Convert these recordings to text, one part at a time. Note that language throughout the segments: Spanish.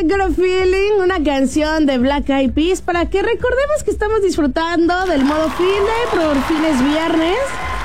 Got a Feeling, una canción de Black Eyed Peas para que recordemos que estamos disfrutando del modo fin de por fin es viernes.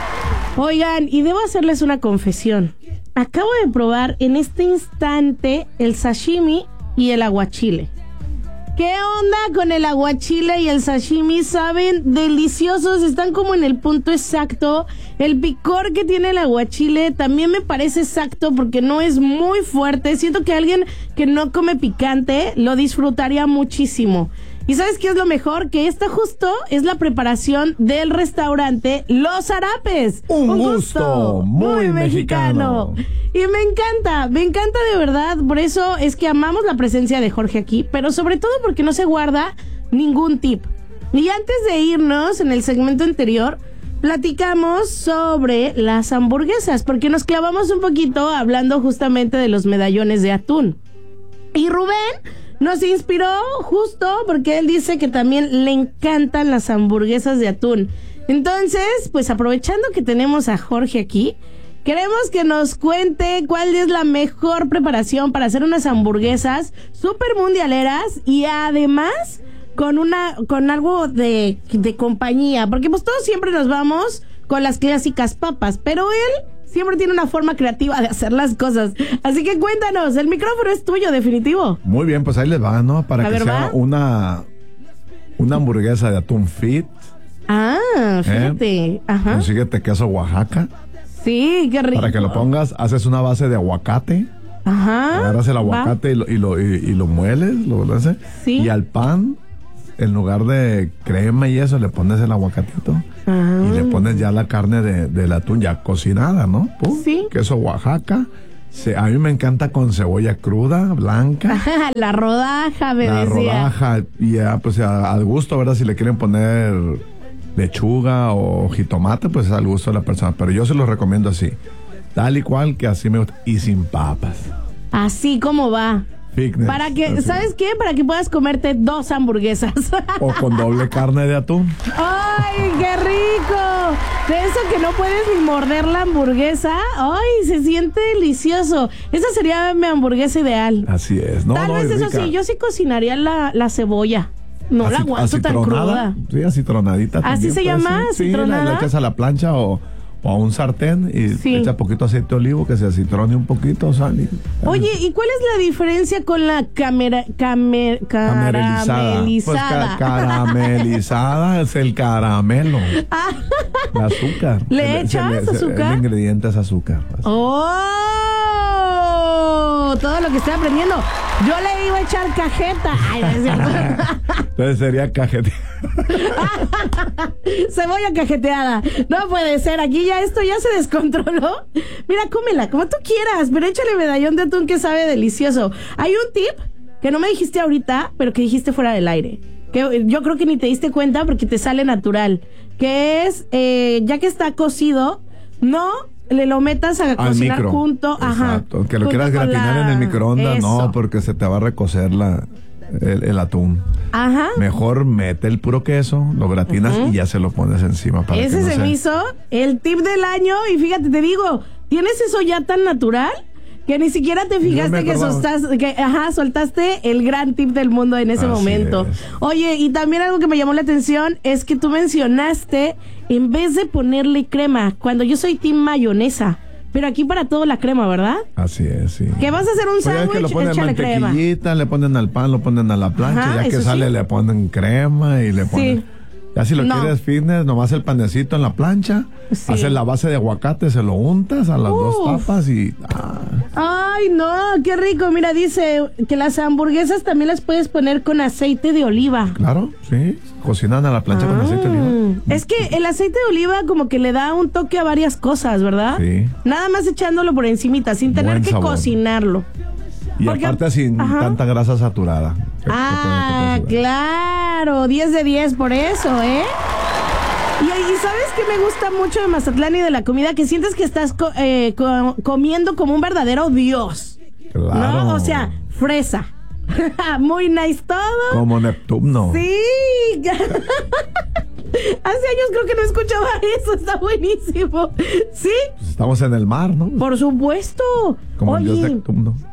Oigan, y debo hacerles una confesión. Acabo de probar en este instante el sashimi y el aguachile. ¿Qué onda con el aguachile y el sashimi? Saben deliciosos, están como en el punto exacto. El picor que tiene el aguachile también me parece exacto porque no es muy fuerte. Siento que alguien que no come picante lo disfrutaría muchísimo. ¿Y sabes qué es lo mejor? Que esta justo es la preparación del restaurante Los Arapes. Un gusto muy mexicano. Y me encanta de verdad. Por eso es que amamos la presencia de Jorge aquí, pero sobre todo porque no se guarda ningún tip. Y antes de irnos, en el segmento anterior, platicamos sobre las hamburguesas, porque nos clavamos un poquito hablando justamente de los medallones de atún. Y Rubén nos inspiró justo porque él dice que también le encantan las hamburguesas de atún. Entonces, pues aprovechando que tenemos a Jorge aquí, queremos que nos cuente cuál es la mejor preparación para hacer unas hamburguesas súper mundialeras y además con algo de compañía. Porque pues todos siempre nos vamos con las clásicas papas, pero él siempre tiene una forma creativa de hacer las cosas. Así que cuéntanos, el micrófono es tuyo, definitivo. Muy bien, pues ahí les va, ¿no? Para que sea una hamburguesa de atún fit. Ah, fíjate. Ajá. Consíguete queso Oaxaca. Sí, qué rico. Para que lo pongas, haces una base de aguacate. Ajá. Agarras el aguacate y lo mueles, lo haces. Sí. Y al pan, en lugar de crema y eso, le pones el aguacatito. Y le pones ya la carne del atún ya cocinada, ¿no? Pum, sí. Queso Oaxaca. A mí me encanta con cebolla cruda, blanca. La rodaja, me la decía. La rodaja. Y ya, pues al gusto, ¿verdad? Si le quieren poner lechuga o jitomate, pues es al gusto de la persona. Pero yo se los recomiendo así. Tal y cual, que así me gusta. Y sin papas. Así como va. Fitness, para que, así. ¿sabes qué? Para que puedas comerte 2 hamburguesas. O con doble carne de atún. ¡Ay, qué rico! De eso que no puedes ni morder la hamburguesa. ¡Ay, se siente delicioso! Esa sería mi hamburguesa ideal. Así es. Tal vez eso rica. sí, yo sí cocinaría la cebolla. No la aguanto tan cruda. Sí, acitronadita. ¿Así se llama? Sí, ¿Acitronada? la echas a la plancha o a un sartén y echa poquito aceite de olivo que se acitrone un poquito, sal. Oye, ¿y cuál es la diferencia con la caramelizada? Pues caramelizada es el caramelo. El azúcar. ¿Le echas azúcar? El ingrediente es azúcar. ¡Oh! Todo lo que estoy aprendiendo. Yo le iba a echar cajeta. Ay, no es cierto. Entonces sería cajeteada. Cebolla cajeteada. No puede ser. Aquí ya esto ya se descontroló. Mira, cómela como tú quieras, pero échale medallón de atún que sabe delicioso. Hay un tip que no me dijiste ahorita, pero que dijiste fuera del aire. Que yo creo que ni te diste cuenta porque te sale natural. Que es, ya que está cocido, no le lo metas a cocinar junto. Exacto. Que lo junto quieras gratinar en el microondas, eso. no, porque se te va a recocer el atún. Ajá. Mejor mete el puro queso, lo gratinas y ya se lo pones encima. Para Ese se me hizo el tip del año. Y fíjate, te digo, tienes eso ya tan natural que ni siquiera te fijaste soltaste el gran tip del mundo en ese momento. Oye, y también algo que me llamó la atención es que tú mencionaste, en vez de ponerle crema, cuando yo soy team mayonesa, pero aquí para todo la crema, ¿verdad? Así es, sí. Que vas a hacer un sándwich, échale crema. Le ponen al pan, lo ponen a la plancha, ya que sale le ponen crema y le ponen... Ya si lo quieres fitness, nomás el panecito en la plancha, haces la base de aguacate, se lo untas a las 2 tapas y... Ay, no, qué rico. Mira, dice que las hamburguesas también las puedes poner con aceite de oliva. Claro, sí, cocinan a la plancha con aceite de oliva. Es que el aceite de oliva como que le da un toque a varias cosas, ¿verdad? Sí. Nada más echándolo por encimita, sin tener que cocinarlo. Y aparte sin tanta grasa saturada. Claro, 10 de 10 por eso, ¿eh? Y ¿sabes qué me gusta mucho de Mazatlán y de la comida? Que sientes que estás comiendo como un verdadero dios. Claro. ¿No? O sea, fresa. Muy nice todo. Como Neptuno. Sí. Hace años creo que no escuchaba eso, está buenísimo. ¿Sí? Pues estamos en el mar, ¿no? Por supuesto. Como el dios Neptuno.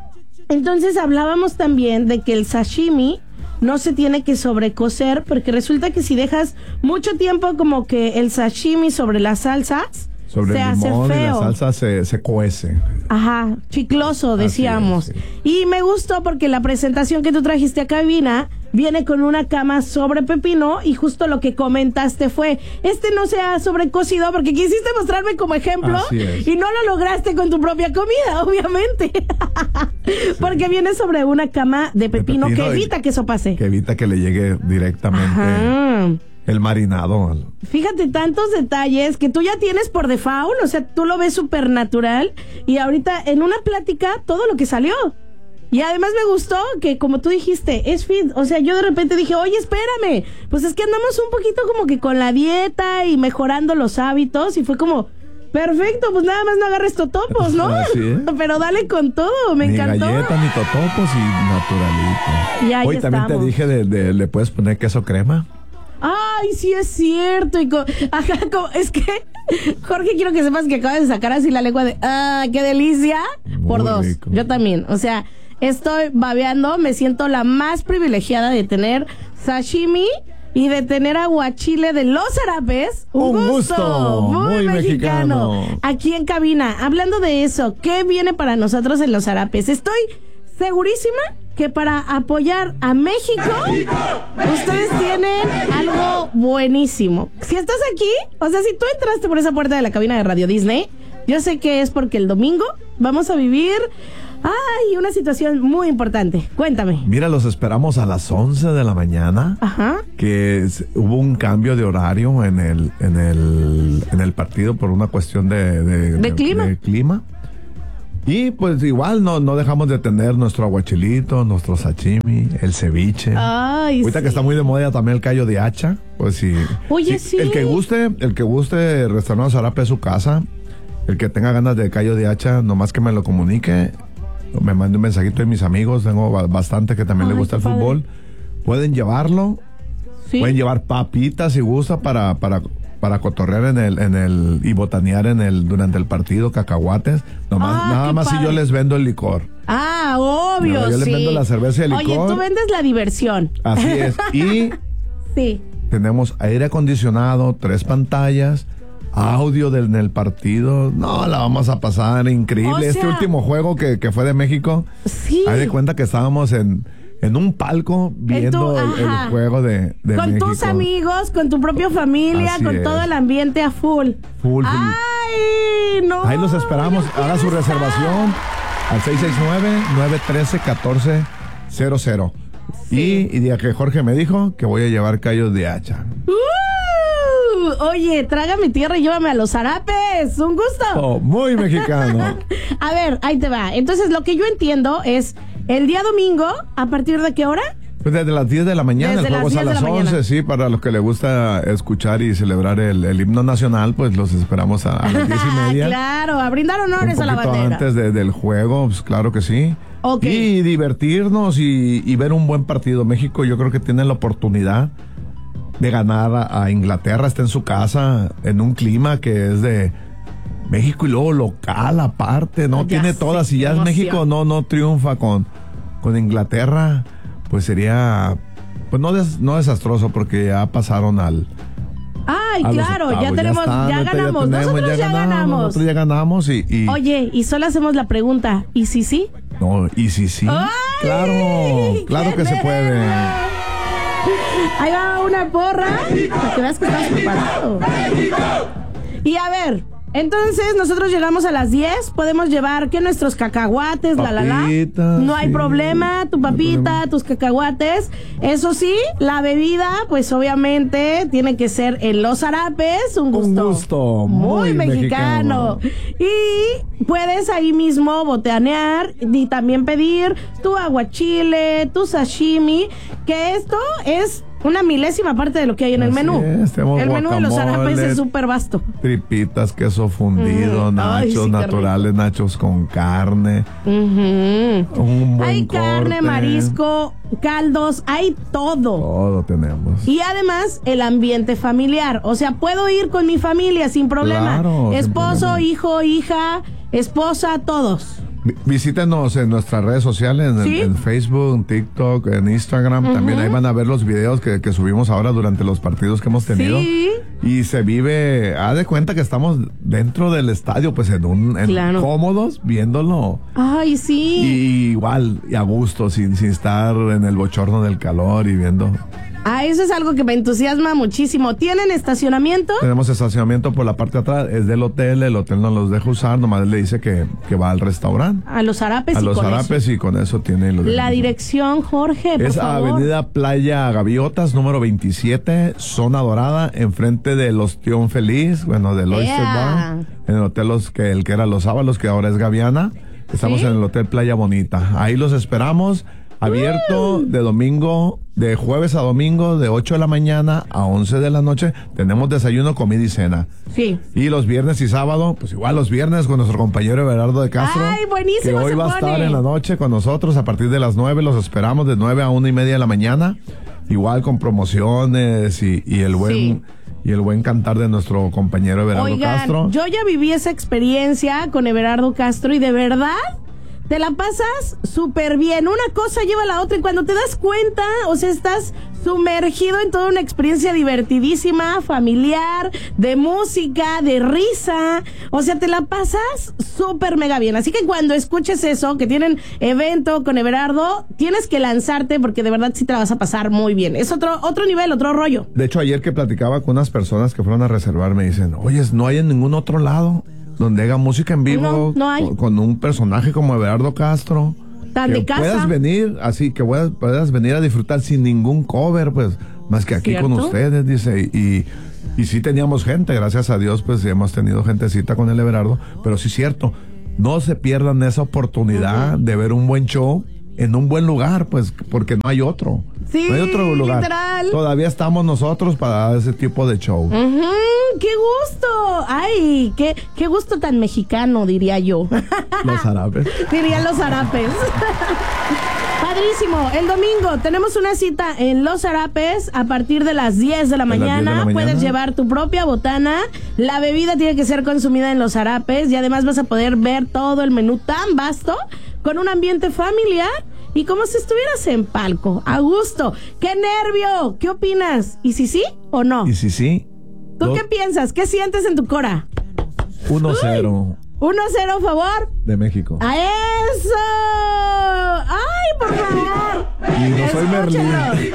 Entonces hablábamos también de que el sashimi no se tiene que sobrecocer, porque resulta que si dejas mucho tiempo como que el sashimi sobre las salsas, sobre el limón y la salsa se cuece. Ajá, chicloso, decíamos. Así es, sí. Y me gustó porque la presentación que tú trajiste a cabina viene con una cama sobre pepino y justo lo que comentaste fue, no se ha sobrecocido porque quisiste mostrarme como ejemplo y no lo lograste con tu propia comida, obviamente. Porque viene sobre una cama de pepino que evita que eso pase. Que evita que le llegue directamente el marinado. Fíjate, tantos detalles que tú ya tienes por default, o sea, tú lo ves súper natural y ahorita en una plática todo lo que salió. Y además me gustó que, como tú dijiste, es fit. O sea, yo de repente dije, oye, espérame, pues es que andamos un poquito como que con la dieta y mejorando los hábitos. Y fue como, perfecto, pues nada más no agarres totopos, ¿no? Pero dale con todo, me encantó. Ni galletas, ni totopos y naturalito. Y ahí hoy también te dije, ¿le puedes poner queso crema? Ay, sí es cierto. Es que, Jorge, quiero que sepas que acabas de sacar así la lengua de, qué delicia. Por dos, rico. Yo también, o sea, estoy babeando, me siento la más privilegiada de tener sashimi y de tener aguachile de Los Zarapes. Un gusto muy mexicano. Aquí en cabina, hablando de eso, ¿qué viene para nosotros en Los Zarapes? Estoy segurísima que para apoyar a México, ustedes tienen algo buenísimo. Si estás aquí, o sea, si tú entraste por esa puerta de la cabina de Radio Disney, yo sé que es porque el domingo vamos a vivir una situación muy importante. Cuéntame. Mira, los esperamos a las 11 de la mañana. Ajá. Que hubo un cambio de horario en el partido por una cuestión de clima. Y pues igual no dejamos de tener nuestro aguachilito, nuestro sashimi, el ceviche. Ay, ahorita que está muy de moda también el callo de hacha. Pues sí. Oye, sí. El que guste, Restaurante Zarape es su casa. El que tenga ganas de callo de hacha, nomás que me lo comunique. Me mande un mensajito de mis amigos. Tengo bastante que también les gusta el fútbol. Pueden llevarlo. Sí. Pueden llevar papitas si gusta para cotorrear y botanear durante el partido, cacahuates. Nada más si yo les vendo el licor. Obvio, yo les vendo la cerveza y el licor. Oye, tú vendes la diversión. Así es. Y sí. Tenemos aire acondicionado, 3 pantallas, audio en el partido. No, la vamos a pasar increíble. O sea, este último juego que fue de México, sí. Haz de cuenta que estábamos en un palco viendo el juego de México. Con tus amigos, con tu propia familia, así con todo el ambiente a full. ¡Ay, no! Ahí los esperamos. Haga su reservación al 669-913-1400. Sí. Y diga que Jorge me dijo que voy a llevar callos de hacha. Oye, trágame tierra y llévame a Los Zarapes. Un gusto. Muy mexicano. A ver, ahí te va. Entonces, lo que yo entiendo es el día domingo, ¿a partir de qué hora? Pues desde las 10 de la mañana, el juego es a las 11, sí, para los que les gusta escuchar y celebrar el himno nacional, pues los esperamos a las 10:30. Claro, a brindar honores a la bandera. Antes del juego, pues claro que sí. Okay. Y divertirnos y ver un buen partido. México yo creo que tiene la oportunidad de ganar a Inglaterra, está en su casa, en un clima que es de México y luego local aparte, ¿no? Tiene todas, si ya es México no triunfa con Inglaterra, pues sería, pues no desastroso porque ya pasaron claro, ya tenemos, ya ganamos. Nosotros ya ganamos y... Oye, y solo hacemos la pregunta, ¿y si sí? No, ¿y si sí? ¡Ay! Claro que se puede. Ahí va una porra, para que veas que estamos preparados. Y a ver... Entonces, nosotros llegamos a las 10, podemos llevar nuestros cacahuates, papita, no hay problema, tu papita, tus cacahuates. Eso sí, la bebida, pues obviamente tiene que ser en Los Zarapes, un gusto muy mexicano. Y puedes ahí mismo botanear y también pedir tu aguachile, tu sashimi, que esto es una milésima parte de lo que hay en el menú. El menú de Los Zarapes es súper vasto. Tripitas, queso fundido, nachos naturales, nachos con carne. Un buen hay carne, corte, marisco, caldos, hay todo. Todo tenemos. Y además el ambiente familiar. O sea, puedo ir con mi familia sin problema. Claro, esposo, hijo, hija, esposa, todos. Visítenos en nuestras redes sociales, en Facebook, en TikTok, en Instagram. También ahí van a ver los videos que subimos ahora durante los partidos que hemos tenido. Sí. Y se vive, haz de cuenta que estamos dentro del estadio, pues claro, cómodos, viéndolo. Ay, sí. Y igual, y a gusto, sin estar en el bochorno del calor y viendo. Eso es algo que me entusiasma muchísimo. ¿Tienen estacionamiento? Tenemos estacionamiento por la parte de atrás, es del hotel, el hotel no los deja usar, nomás le dice que va al restaurante. A Los Zarapes. Y con eso tiene... La dirección, Jorge, por favor. Avenida Playa Gaviotas, número 27, Zona Dorada, enfrente del Ostión Feliz, del Oyster Bar, en el hotel el que era Los Ábalos, que ahora es Gaviana. Estamos en el Hotel Playa Bonita. Ahí los esperamos. Abierto de jueves a domingo, de 8 de la mañana a 11 de la noche. Tenemos desayuno, comida y cena. Sí. Y los viernes y sábado, pues igual los viernes con nuestro compañero Everardo de Castro. ¡Ay, buenísimo! Que hoy va a estar en la noche con nosotros a partir de las 9. Los esperamos de 9 a 1:30 de la mañana. Igual con promociones y el buen... Sí. Y el buen cantar de nuestro compañero Everardo Castro. Yo ya viví esa experiencia con Everardo Castro y de verdad te la pasas súper bien. Una cosa lleva a la otra y cuando te das cuenta, o sea, estás sumergido en toda una experiencia divertidísima, familiar, de música, de risa. O sea, te la pasas súper mega bien. Así que cuando escuches eso, que tienen evento con Everardo, tienes que lanzarte porque de verdad sí te la vas a pasar muy bien. Es otro nivel, otro rollo. De hecho, ayer que platicaba con unas personas que fueron a reservar, me dicen, oye, no hay en ningún otro lado donde haga música en vivo no hay. Con un personaje como Everardo Castro. Tan de casa. Puedas venir, así que puedas venir a disfrutar sin ningún cover, pues, más que aquí con ustedes, dice. Y sí teníamos gente, gracias a Dios, pues hemos tenido gentecita con el Everardo, pero sí es cierto, no se pierdan esa oportunidad de ver un buen show en un buen lugar, pues, porque no hay otro. Sí, no hay otro lugar. Literal. Todavía estamos nosotros para dar ese tipo de show. ¡Qué gusto! ¡Ay! ¡Qué gusto tan mexicano, diría yo! Los Zarapes. Dirían Los Zarapes. Padrísimo. El domingo tenemos una cita en Los Zarapes a partir de las 10 de la mañana. Puedes llevar tu propia botana. La bebida tiene que ser consumida en Los Zarapes y además vas a poder ver todo el menú tan vasto con un ambiente familiar y como si estuvieras en palco, a gusto. ¡Qué nervio! ¿Qué opinas? ¿Y si sí o no? ¿Y si sí? ¿Tú qué piensas? ¿Qué sientes en tu cora? 1-0. 1-0 a favor de México. ¡A eso! ¡Ay, por favor! Y no soy Merlín.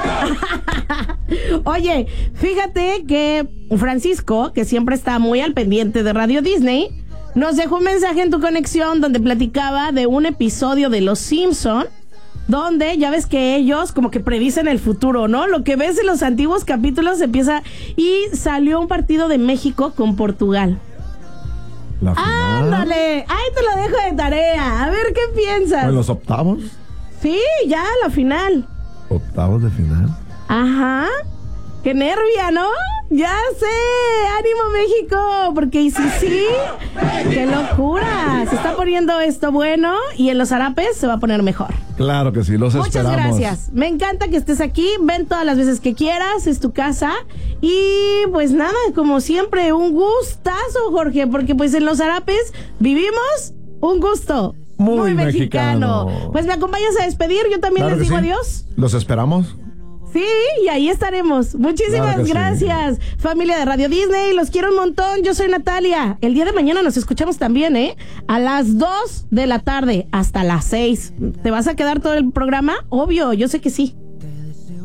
Oye, fíjate que Francisco, que siempre está muy al pendiente de Radio Disney, nos dejó un mensaje en tu conexión donde platicaba de un episodio de Los Simpson, donde ya ves que ellos como que predicen el futuro, ¿no? Lo que ves en los antiguos capítulos empieza y salió un partido de México con Portugal. La final. ¡Ándale! Ahí te lo dejo de tarea. A ver qué piensas. ¿En los octavos? Sí, ya, la final. ¿Octavos de final? Ajá. ¡Qué nervia!, ¿no? ¡Ya sé! ¡Ánimo, México! Porque sí, ¡qué locura! Se está poniendo esto bueno y en Los Zarapes se va a poner mejor. Claro que sí, los esperamos. Muchas gracias. Me encanta que estés aquí. Ven todas las veces que quieras, es tu casa. Y pues nada, como siempre, un gustazo, Jorge, porque pues en Los Zarapes vivimos un gusto. Muy mexicano. Pues me acompañas a despedir, yo también les digo adiós. ¿Los esperamos? Sí, y ahí estaremos. Muchísimas gracias, familia de Radio Disney. Los quiero un montón. Yo soy Natalia. El día de mañana nos escuchamos también, a las 2 de la tarde hasta las 6. ¿Te vas a quedar todo el programa? Obvio, yo sé que sí.